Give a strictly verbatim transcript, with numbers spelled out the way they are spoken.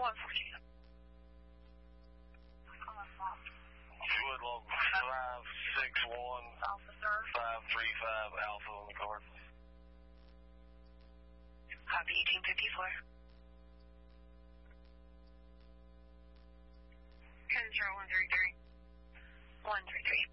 one forty. Woodlog five six one Officer. five three five Alpha on the card. Copy eighteen fifty-four. Control one three three. one three three.